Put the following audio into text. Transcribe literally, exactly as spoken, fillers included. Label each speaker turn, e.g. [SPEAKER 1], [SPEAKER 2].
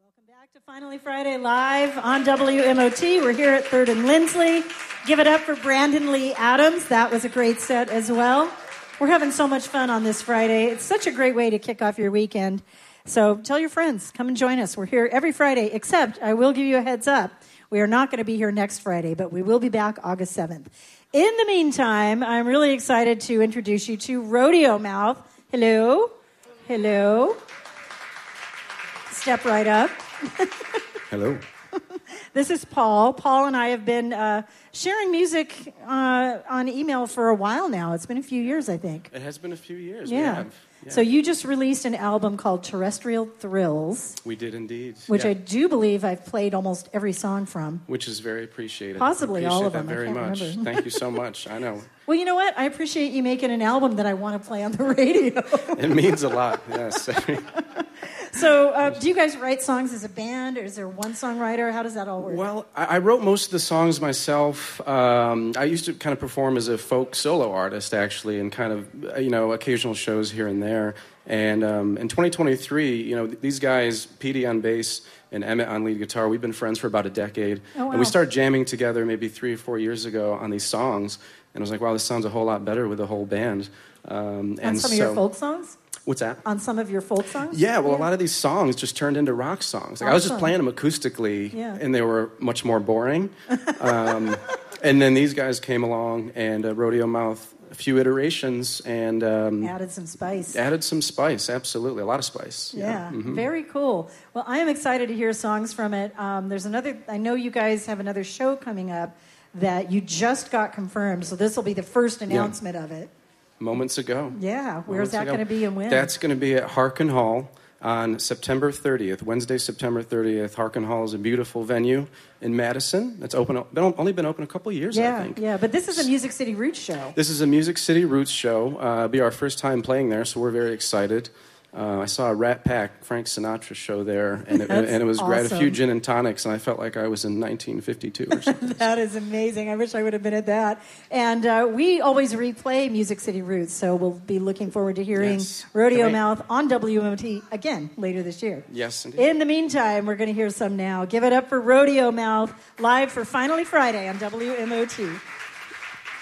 [SPEAKER 1] Welcome back to Finally Friday Live on W M O T. We're here at third and Lindsley. Give it up for Brandon Lee Adams. That was a great set as well. We're having so much fun on this Friday. It's such a great way to kick off your weekend. So tell your friends, come and join us. We're here every Friday, except I will give you a heads up. We are not going to be here next Friday, but we will be back August seventh. In the meantime, I'm really excited to introduce you to Rodeo Mouth. Hello. Hello. Step right up.
[SPEAKER 2] Hello.
[SPEAKER 1] This is Paul. Paul and I have been uh, sharing music uh, on email for a while now. It's been a few years, I think.
[SPEAKER 2] It has been a few years.
[SPEAKER 1] Yeah.
[SPEAKER 2] We have. Yeah.
[SPEAKER 1] So you just released an album called Terrestrial Thrills.
[SPEAKER 2] We did indeed.
[SPEAKER 1] Which
[SPEAKER 2] yeah.
[SPEAKER 1] I do believe I've played almost every song from.
[SPEAKER 2] Which is very appreciated.
[SPEAKER 1] Possibly
[SPEAKER 2] appreciate
[SPEAKER 1] all of
[SPEAKER 2] that
[SPEAKER 1] them.
[SPEAKER 2] very
[SPEAKER 1] I can't
[SPEAKER 2] much.
[SPEAKER 1] remember.
[SPEAKER 2] Thank you so much. I know.
[SPEAKER 1] Well, you know what? I appreciate you making an album that I want to play on the radio.
[SPEAKER 2] It means a lot, yes.
[SPEAKER 1] So uh, do you guys write songs as a band, or is there one songwriter? How does that all work?
[SPEAKER 2] Well, I, I wrote most of the songs myself. Um, I used to kind of perform as a folk solo artist, actually, and kind of, you know, occasional shows here and there. And um, in twenty twenty-three, you know, these guys, Petey on bass and Emmett on lead guitar, we've been friends for about a decade.
[SPEAKER 1] Oh, wow.
[SPEAKER 2] And we started jamming together maybe three or four years ago on these songs. And I was like, wow, this sounds a whole lot better with the whole band. Um,
[SPEAKER 1] on
[SPEAKER 2] and
[SPEAKER 1] some
[SPEAKER 2] so,
[SPEAKER 1] of your folk songs?
[SPEAKER 2] What's that?
[SPEAKER 1] On some of your folk songs?
[SPEAKER 2] Yeah, well, yeah. a lot of these songs just turned into rock songs. Like awesome. I was just playing them acoustically,
[SPEAKER 1] yeah.
[SPEAKER 2] and they were much more boring. Um, and then these guys came along, and uh, Rodeo Mouth, a few iterations, and um,
[SPEAKER 1] added some spice.
[SPEAKER 2] Added some spice, absolutely, a lot of spice.
[SPEAKER 1] Yeah,
[SPEAKER 2] yeah. Mm-hmm.
[SPEAKER 1] Very cool. Well, I am excited to hear songs from it. Um, there's another. I know you guys have another show coming up that you just got confirmed, so this will be the first announcement
[SPEAKER 2] yeah.
[SPEAKER 1] of it.
[SPEAKER 2] Moments ago.
[SPEAKER 1] Yeah, where's that going to be and when?
[SPEAKER 2] That's going to be at Harkin Hall on September thirtieth, Wednesday, September thirtieth. Harkin Hall is a beautiful venue in Madison. It's open, been, only been open a couple years,
[SPEAKER 1] yeah,
[SPEAKER 2] I think.
[SPEAKER 1] Yeah, but this is a Music City Roots show.
[SPEAKER 2] This is a Music City Roots show. Uh, it'll be our first time playing there, so we're very excited. Uh, I saw a Rat Pack, Frank Sinatra show there, and it, and it was
[SPEAKER 1] awesome.
[SPEAKER 2] great. A few gin and tonics, and I felt like I was in nineteen fifty-two or something.
[SPEAKER 1] That is amazing. I wish I would have been at that. And uh, we always replay Music City Roots, so we'll be looking forward to hearing
[SPEAKER 2] yes.
[SPEAKER 1] Rodeo
[SPEAKER 2] Great.
[SPEAKER 1] Mouth on W M O T again later this year.
[SPEAKER 2] Yes, indeed.
[SPEAKER 1] In the meantime, we're going to hear some now. Give it up for Rodeo Mouth, live for Finally Friday on W M O T.